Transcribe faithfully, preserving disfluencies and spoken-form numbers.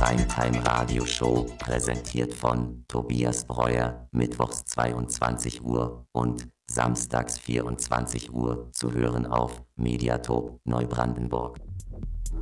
Primetime Radio Show, präsentiert von Tobias Breuer, mittwochs zweiundzwanzig Uhr und samstags vierundzwanzig Uhr, zu hören auf Mediatop Neubrandenburg.